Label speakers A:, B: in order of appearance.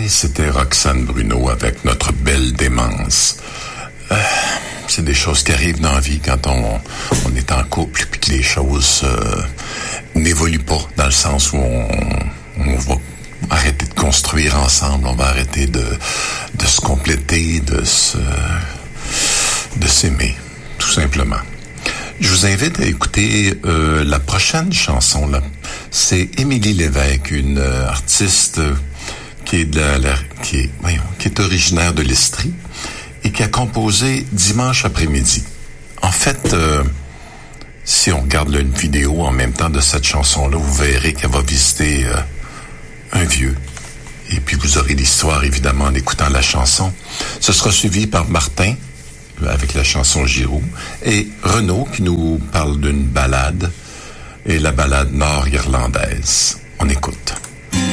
A: c'était Roxane Bruno avec Notre belle démence. C'est des choses qui arrivent dans la vie quand on est en couple puis que les choses n'évoluent pas dans le sens où on va arrêter de construire ensemble, on va arrêter de se compléter, de s'aimer, tout simplement. Je vous invite à écouter la prochaine chanson là. C'est Émilie Lévesque, une artiste qui est originaire de l'Estrie et qui a composé Dimanche après-midi. En fait, si on regarde là, une vidéo en même temps de cette chanson-là, vous verrez qu'elle va visiter un vieux. Et puis vous aurez l'histoire, évidemment, en écoutant la chanson. Ce sera suivi par Martin, avec la chanson Giroud, et Renaud, qui nous parle d'une ballade, et la ballade nord-irlandaise. On écoute.